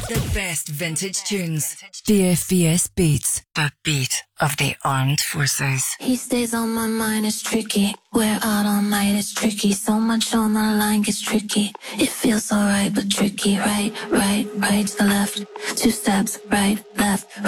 The best vintage tunes. DFBS Beats. The beat of the armed forces. He stays on my mind, it's tricky. We're out all night, it's tricky. So much on the line gets tricky. It feels alright, but tricky. Right to the left. 2 steps, right, left,